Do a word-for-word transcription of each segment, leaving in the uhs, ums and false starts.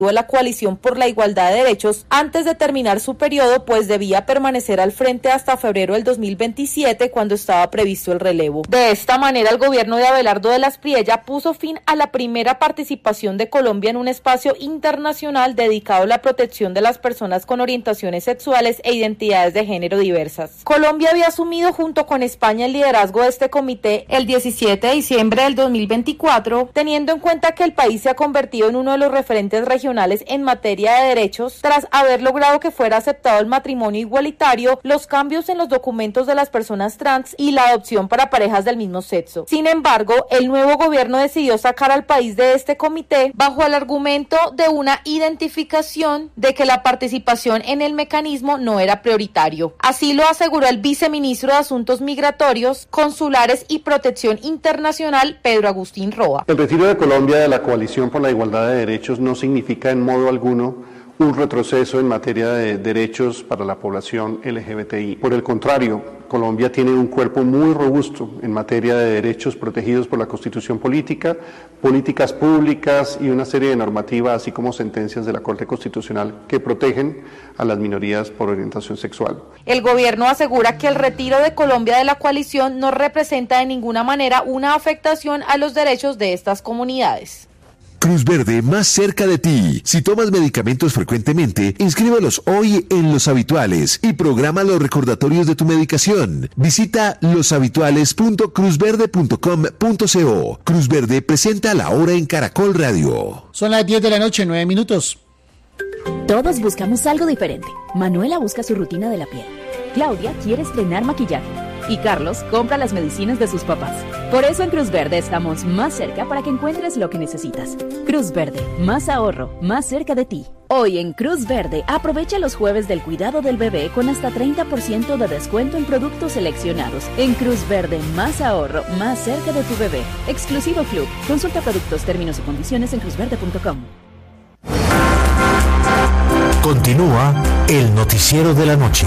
de la Coalición por la Igualdad de Derechos antes de terminar su periodo, pues debía permanecer al frente hasta febrero del dos mil veintisiete, cuando estaba previsto el relevo. De esta manera, el gobierno de Abelardo de la Espriella puso fin a la primera participación de Colombia en un espacio internacional dedicado a la protección de las personas con orientaciones sexuales e identidades de género diversas. Colombia había asumido junto con España el liderazgo de este comité el diecisiete de diciembre del dos mil veinticuatro, teniendo en cuenta que el país se ha convertido en uno de los referentes regionales en materia de derechos, tras haber logrado que fuera aceptado el matrimonio igualitario, los cambios en los documentos de las personas trans y la adopción para parejas del mismo sexo. Sin embargo, el nuevo gobierno decidió sacar al país de este comité bajo el argumento de una identificación de que la participación en el mecanismo no era prioritario. Así lo aseguró el viceministro de Asuntos Migratorios, Consulares y Protección Internacional, Pedro Agustín Roa. El retiro de Colombia de la Coalición por la Igualdad de Derechos no significa en modo alguno un retroceso en materia de derechos para la población L G B T I. Por el contrario, Colombia tiene un cuerpo muy robusto en materia de derechos protegidos por la Constitución Política, políticas públicas y una serie de normativas, así como sentencias de la Corte Constitucional que protegen a las minorías por orientación sexual. El gobierno asegura que el retiro de Colombia de la coalición no representa de ninguna manera una afectación a los derechos de estas comunidades. Cruz Verde, más cerca de ti. Si tomas medicamentos frecuentemente, inscríbelos hoy en Los Habituales y programa los recordatorios de tu medicación. Visita los habituales punto cruz verde punto com punto co. Cruz Verde presenta La Hora en Caracol Radio. Son las diez de la noche, nueve minutos. Todos buscamos algo diferente. Manuela busca su rutina de la piel. Claudia quiere estrenar maquillaje. Y Carlos compra las medicinas de sus papás. Por eso en Cruz Verde estamos más cerca para que encuentres lo que necesitas. Cruz Verde, más ahorro, más cerca de ti. Hoy en Cruz Verde, aprovecha los jueves del cuidado del bebé con hasta treinta por ciento de descuento en productos seleccionados. En Cruz Verde, más ahorro, más cerca de tu bebé. Exclusivo Club. Consulta productos, términos y condiciones en cruz verde punto com. Continúa el noticiero de la noche.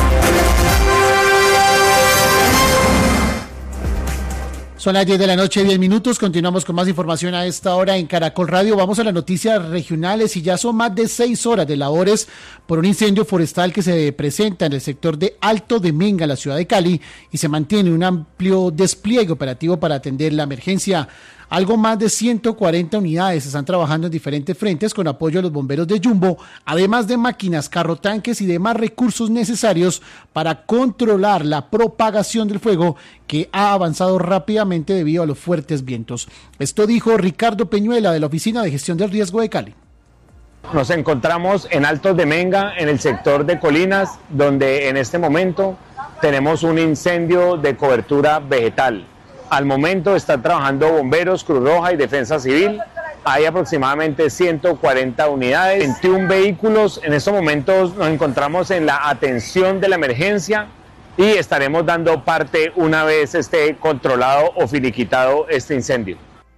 Son las diez de la noche, diez minutos. Continuamos con más información a esta hora en Caracol Radio. Vamos a las noticias regionales y ya son más de seis horas de labores por un incendio forestal que se presenta en el sector de Alto de Menga, la ciudad de Cali, y se mantiene un amplio despliegue operativo para atender la emergencia. Algo más de ciento cuarenta unidades están trabajando en diferentes frentes con apoyo de los bomberos de Jumbo, además de máquinas, carrotanques y demás recursos necesarios para controlar la propagación del fuego que ha avanzado rápidamente debido a los fuertes vientos. Esto dijo Ricardo Peñuela de la Oficina de Gestión del Riesgo de Cali. Nos encontramos en Altos de Menga, en el sector de Colinas, donde en este momento tenemos un incendio de cobertura vegetal. Al momento están trabajando bomberos, Cruz Roja y Defensa Civil. Hay aproximadamente ciento cuarenta unidades, veintiún vehículos. En estos momentos nos encontramos en la atención de la emergencia y estaremos dando parte una vez esté controlado o finiquitado este incendio.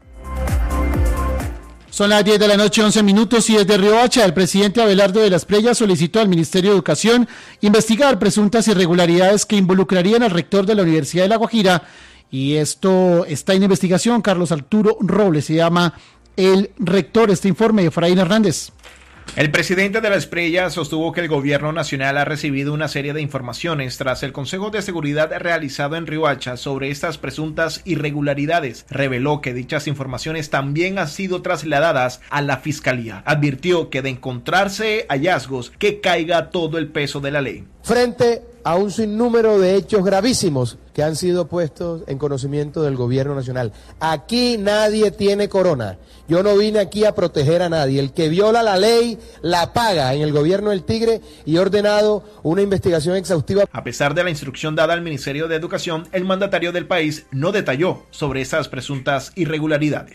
Son las diez de la noche, once minutos, y desde Riohacha el presidente Abelardo de la Espriella solicitó al Ministerio de Educación investigar presuntas irregularidades que involucrarían al rector de la Universidad de La Guajira. Y esto está en investigación. Carlos Arturo Robles se llama el rector. Este informe de Efraín Hernández. El presidente de la Espriella sostuvo que el gobierno nacional ha recibido una serie de informaciones tras el Consejo de Seguridad realizado en Riohacha sobre estas presuntas irregularidades. Reveló que dichas informaciones también han sido trasladadas a la Fiscalía. Advirtió que de encontrarse hallazgos, que caiga todo el peso de la ley. Frente a un sinnúmero de hechos gravísimos que han sido puestos en conocimiento del gobierno nacional. Aquí nadie tiene corona. Yo no vine aquí a proteger a nadie. El que viola la ley la paga en el gobierno del Tigre y he ordenado una investigación exhaustiva. A pesar de la instrucción dada al Ministerio de Educación, el mandatario del país no detalló sobre esas presuntas irregularidades.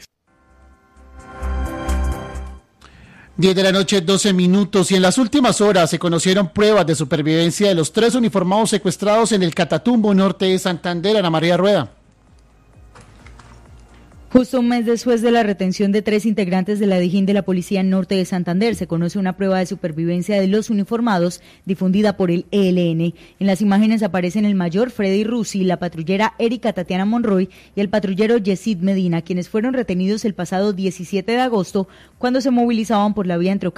diez de la noche, doce minutos, y en las últimas horas se conocieron pruebas de supervivencia de los tres uniformados secuestrados en el Catatumbo norte de Santander. Ana María Rueda. Justo un mes después de la retención de tres integrantes de la Dijín de la Policía Norte de Santander, se conoce una prueba de supervivencia de los uniformados difundida por el E L N. En las imágenes aparecen el mayor Freddy Rusi, la patrullera Erika Tatiana Monroy y el patrullero Yesid Medina, quienes fueron retenidos el pasado diecisiete de agosto cuando se movilizaban por la vía entre